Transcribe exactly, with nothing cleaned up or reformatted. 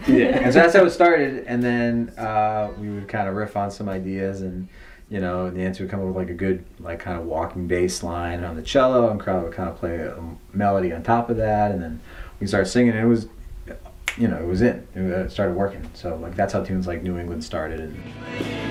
Yeah, and so that's how it started, and then uh, we would kind of riff on some ideas, and you know, Nancy would come up with like a good, like kind of walking bass line on the cello, and Carl would kind of play a melody on top of that, and then we started singing, and it was, you know, it was in, it started working. So like that's how tunes like New England started. And